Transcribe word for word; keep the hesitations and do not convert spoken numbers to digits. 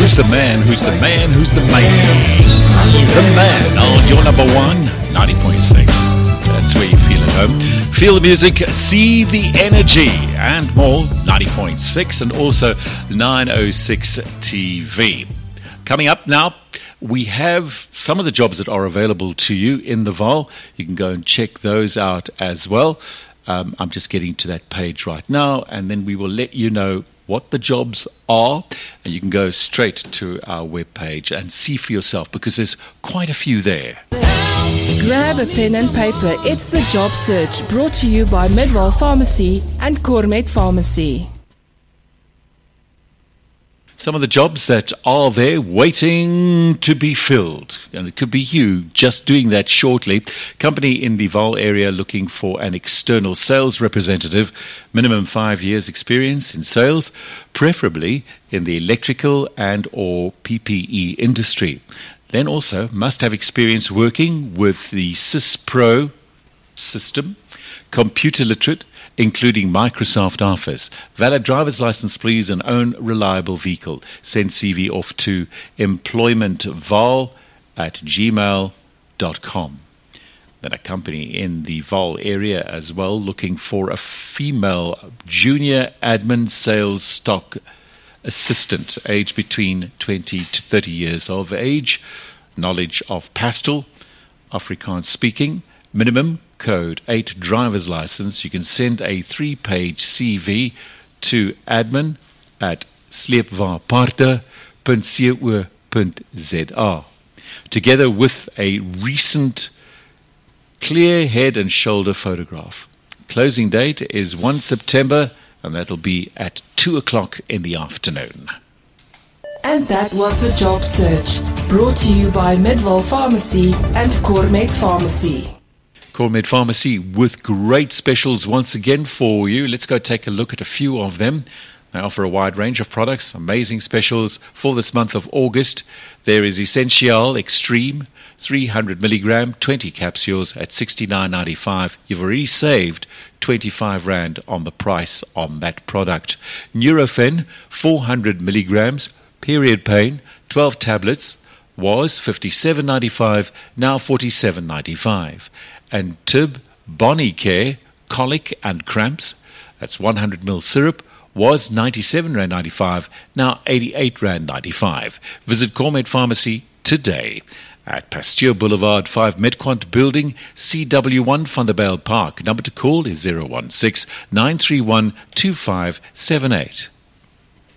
Who's the man? Who's the man? Who's the man? The man on your number one, ninety point six. That's where you feel at home. Feel the music, see the energy, and more, ninety point six, and also nine oh six T V. Coming up now, we have some of the jobs that are available to you in the Vaal. You can go and check those out as well. Um, I'm just getting to that page right now, and then we will let you know what the jobs are, and you can go straight to our webpage and see for yourself, because there's quite a few there. Grab a pen and paper. It's the Job Search, brought to you by Midwell Pharmacy and Cormet Pharmacy. Some of the jobs that are there waiting to be filled, and it could be you just doing that shortly. Company in the Vaal area looking for an external sales representative, minimum five years experience in sales, preferably in the electrical and or P P E industry. Then also must have experience working with the SysPro system, computer literate, including Microsoft Office. Valid driver's license, please, and own reliable vehicle. Send C V off to employmentval at gmail dot com. Then a company in the Vaal area as well looking for a female junior admin sales stock assistant, aged between twenty to thirty years of age, knowledge of Pastel, Afrikaans speaking, minimum code eight driver's license. You can send a three-page C V to admin at sleepwaarparte dot co dot za, together with a recent clear head and shoulder photograph. Closing date is the first of September, and that'll be at two o'clock in the afternoon. And that was the Job Search, brought to you by Midwell Pharmacy and Cormet Pharmacy. Cormet Pharmacy with great specials once again for you. Let's go take a look at a few of them. They offer a wide range of products, amazing specials for this month of August. There is Essential Extreme, three hundred milligram, twenty capsules at sixty-nine ninety-five. You've already saved twenty-five rand on the price on that product. Nurofen, four hundred milligrams, period pain, twelve tablets, was fifty-seven ninety-five, now forty-seven ninety-five. And Tib Bonicare, colic and cramps, that's one hundred milliliter syrup, was ninety-seven rand ninety-five, now eighty-eight rand ninety-five. Visit Cormet Pharmacy today at Pasteur Boulevard, five Medquant Building, C W one Vanderbijl Park. Number to call is zero one six, nine three one, two five seven eight.